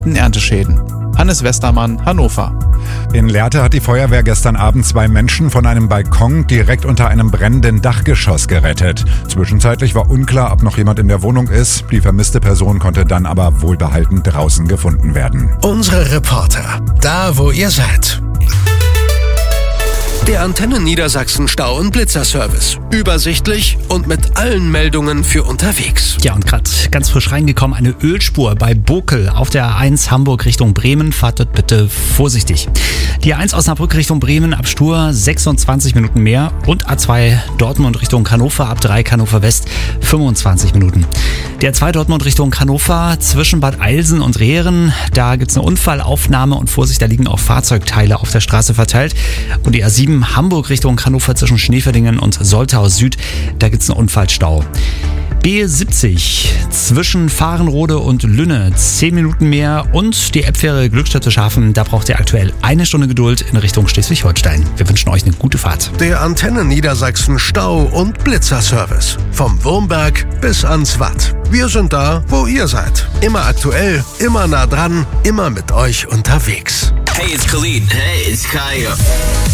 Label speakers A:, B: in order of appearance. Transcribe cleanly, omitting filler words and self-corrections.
A: Ernteschäden. Hannes Westermann, Hannover.
B: In Lehrte hat die Feuerwehr gestern Abend 2 Menschen von einem Balkon direkt unter einem brennenden Dachgeschoss gerettet. Zwischenzeitlich war unklar, ob noch jemand in der Wohnung ist. Die vermisste Person konnte dann aber wohlbehalten draußen gefunden werden.
C: Unsere Reporter, da wo ihr seid. Der Antenne Niedersachsen Stau- und Blitzerservice. Übersichtlich und mit allen Meldungen für unterwegs.
D: Ja, und gerade ganz frisch reingekommen, eine Ölspur bei Bokel auf der A1 Hamburg Richtung Bremen. Fahrt dort bitte vorsichtig. Die A1 Osnabrück Richtung Bremen ab Stur 26 Minuten mehr und A2 Dortmund Richtung Hannover ab 3 Hannover West 25 Minuten. Der A2 Dortmund Richtung Hannover zwischen Bad Eilsen und Rehren, da gibt's eine Unfallaufnahme und Vorsicht, da liegen auch Fahrzeugteile auf der Straße verteilt. Und die A7 Hamburg Richtung Hannover zwischen Schneeverdingen und Soltau Süd, da gibt's einen Unfallstau. B70 zwischen Fahrenrode und Lünne 10 Minuten mehr und die Elbfähre Glückstädte Schafen, da braucht ihr aktuell 1 Stunde Geduld in Richtung Schleswig-Holstein. Wir wünschen euch eine gute Fahrt.
C: Der Antenne Niedersachsen Stau- und Blitzerservice. Vom Wurmberg bis ans Watt. Wir sind da, wo ihr seid. Immer aktuell, immer nah dran, immer mit euch unterwegs.
E: Hey, it's Khalid. Hey, it's Kaya.